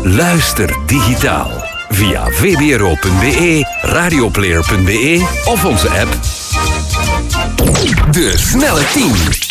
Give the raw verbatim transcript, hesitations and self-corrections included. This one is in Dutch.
Luister digitaal. Via v b r o punt b e, radioplayer punt b e of onze app. De snelle tien.